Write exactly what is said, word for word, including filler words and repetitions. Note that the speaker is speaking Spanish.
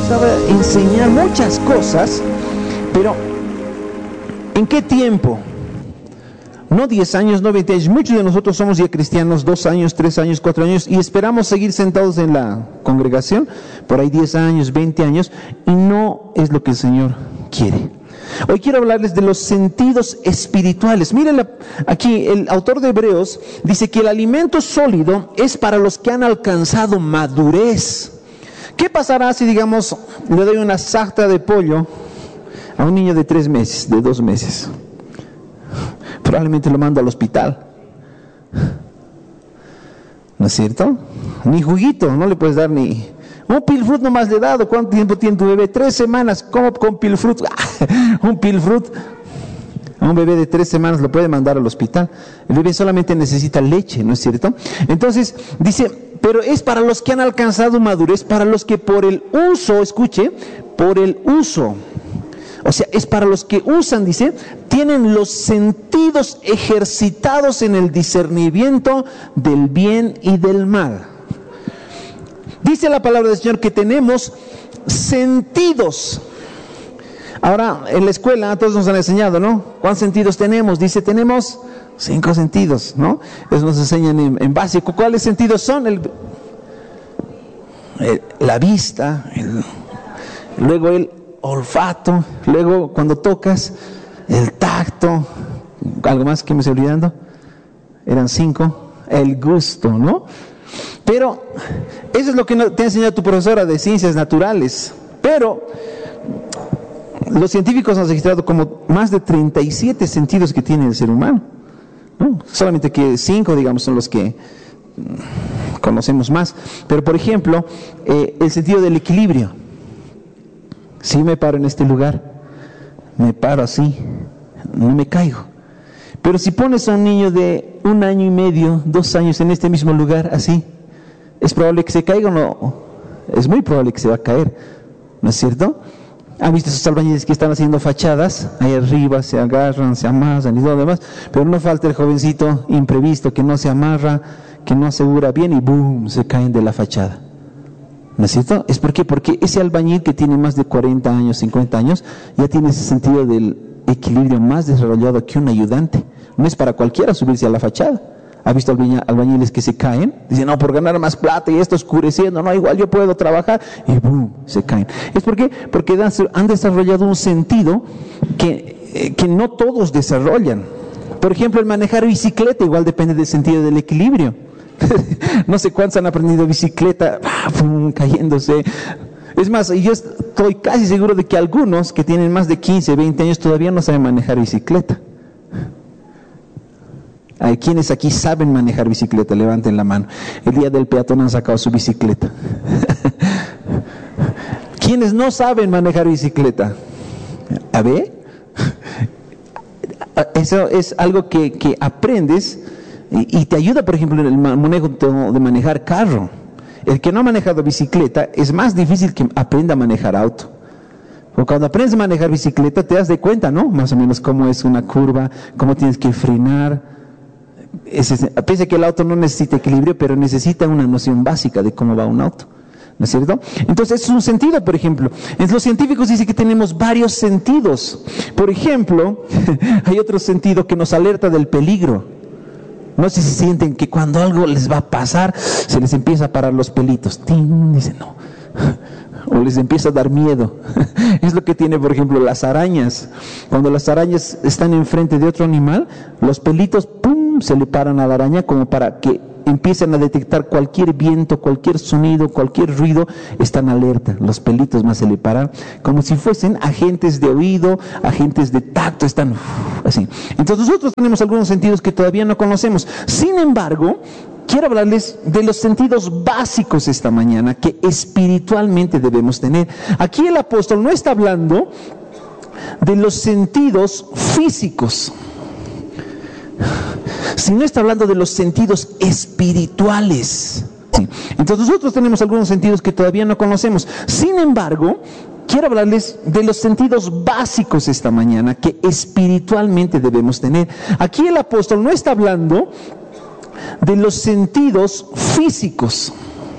sabe enseñar muchas cosas, pero ¿en qué tiempo? No diez años, no veinte años. Muchos de nosotros somos ya cristianos, dos años, tres años, cuatro años, y esperamos seguir sentados en la congregación por ahí diez años, veinte años, y no es lo que el Señor quiere. Hoy quiero hablarles de los sentidos espirituales. Miren, aquí el autor de Hebreos dice que el alimento sólido es para los que han alcanzado madurez. ¿Qué pasará si, digamos, le doy una sarta de pollo a un niño de tres meses, de dos meses? Probablemente lo mando al hospital. ¿No es cierto? Ni juguito, no le puedes dar ni... Un pilfrut nomás le he dado. ¿Cuánto tiempo tiene tu bebé? Tres semanas. ¿Cómo con pilfrut? Un pilfrut a un bebé de tres semanas lo puede mandar al hospital. El bebé solamente necesita leche, ¿no es cierto? Entonces dice, pero es para los que han alcanzado madurez, para los que por el uso, escuche, por el uso, o sea, es para los que usan, dice, tienen los sentidos ejercitados en el discernimiento del bien y del mal. Dice la palabra del Señor que tenemos sentidos. Ahora, en la escuela a todos nos han enseñado, ¿no? ¿Cuántos sentidos tenemos? Dice, tenemos cinco sentidos, ¿no? Eso nos enseñan en, en básico. ¿Cuáles sentidos son? El, el, la vista, el, luego el olfato, luego cuando tocas, el tacto, algo más que me estoy olvidando, eran cinco, el gusto, ¿no? Pero eso es lo que te ha enseñado tu profesora de ciencias naturales. Pero los científicos han registrado como más de treinta y siete sentidos que tiene el ser humano, ¿no? Solamente que cinco, digamos, son los que conocemos más. Pero por ejemplo, eh, el sentido del equilibrio. Si me paro en este lugar, me paro así, no me caigo. Pero si pones a un niño de un año y medio, dos años en este mismo lugar, así, ¿es probable que se caiga o no? Es muy probable que se va a caer, ¿no es cierto? ¿Han visto esos albañiles que están haciendo fachadas? Ahí arriba se agarran, se amarran y todo lo demás, pero no falta el jovencito imprevisto que no se amarra, que no asegura bien y ¡boom!, se caen de la fachada. ¿No es cierto? ¿Es por qué? Porque ese albañil que tiene más de cuarenta años, cincuenta años, ya tiene ese sentido del equilibrio más desarrollado que un ayudante. No es para cualquiera subirse a la fachada. ¿Ha visto albañiles que se caen? Dicen, no, por ganar más plata y esto oscureciendo, no, igual yo puedo trabajar, y boom, se caen. ¿Es por qué? Porque han desarrollado un sentido que, eh, que no todos desarrollan. Por ejemplo, el manejar bicicleta igual depende del sentido del equilibrio. No sé cuántos han aprendido bicicleta, ¡pum!, cayéndose. Es más, yo estoy casi seguro de que algunos que tienen más de quince, veinte años todavía no saben manejar bicicleta. Hay quienes aquí saben manejar bicicleta, levanten la mano. El día del peatón han sacado su bicicleta. Quienes no saben manejar bicicleta, a ver, eso es algo que, que aprendes y, y te ayuda, por ejemplo, en el manejo de manejar carro. El que no ha manejado bicicleta es más difícil que aprenda a manejar auto. Porque cuando aprendes a manejar bicicleta te das de cuenta, ¿no? Más o menos cómo es una curva, cómo tienes que frenar. Ese, pese que el auto no necesita equilibrio, pero necesita una noción básica de cómo va un auto, ¿no es cierto? Entonces es un sentido, por ejemplo. Los científicos dicen que tenemos varios sentidos. Por ejemplo, hay otro sentido que nos alerta del peligro. No sé si sienten que cuando algo les va a pasar, se les empieza a parar los pelitos. ¡Ting! Dicen, no. O les empieza a dar miedo. Es lo que tiene, por ejemplo, las arañas. Cuando las arañas están enfrente de otro animal, los pelitos, ¡pum!, se le paran a la araña como para que empiecen a detectar cualquier viento, cualquier sonido, cualquier ruido, están alerta. Los pelitos más se le paran, como si fuesen agentes de oído, agentes de tacto, están uf, así. Entonces nosotros tenemos algunos sentidos que todavía no conocemos. Sin embargo, quiero hablarles de los sentidos básicos esta mañana que espiritualmente debemos tener. Aquí el apóstol no está hablando de los sentidos físicos, sino está hablando de los sentidos espirituales. Entonces nosotros tenemos algunos sentidos que todavía no conocemos. Sin embargo, quiero hablarles de los sentidos básicos esta mañana que espiritualmente debemos tener. Aquí el apóstol no está hablando de los sentidos físicos,